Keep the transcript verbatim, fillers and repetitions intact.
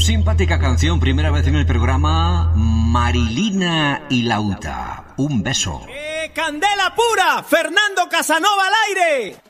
Simpática canción, primera vez en el programa, Marilina y Lauta. Un beso. ¡Eh, candela pura! ¡Fernando Casanova al aire!